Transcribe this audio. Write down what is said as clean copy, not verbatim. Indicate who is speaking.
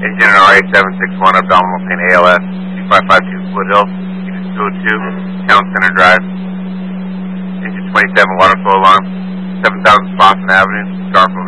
Speaker 1: Engine and RA761, abdominal pain, ALS, 2552 Foothills, Unit 202, Town Center Drive. Engine 27, water flow alarm, 7000 Slauson Avenue, Garfield.